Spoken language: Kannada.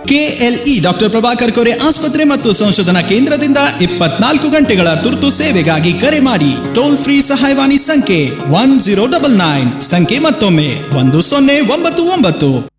ಕೆಎಲ್ಇ ಡಾಕ್ಟರ್ ಪ್ರಭಾಕರ್ ಕೋರೆ ಆಸ್ಪತ್ರೆ ಮತ್ತು ಸಂಶೋಧನಾ ಕೇಂದ್ರದಿಂದ 24 ಗಂಟೆಗಳ ತುರ್ತು ಸೇವೆಗಾಗಿ ಕರೆ ಮಾಡಿ. ಟೋಲ್ ಫ್ರೀ ಸಹಾಯವಾಣಿ ಸಂಖ್ಯೆ 1099. ಸಂಖ್ಯೆ ಮತ್ತೊಮ್ಮೆ 1099.